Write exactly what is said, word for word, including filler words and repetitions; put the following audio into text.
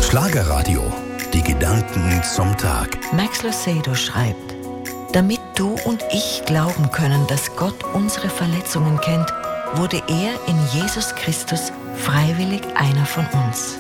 Schlagerradio. Die Gedanken zum Tag. Max Lucado schreibt: Damit du und ich glauben können, dass Gott unsere Verletzungen kennt, wurde er in Jesus Christus freiwillig einer von uns.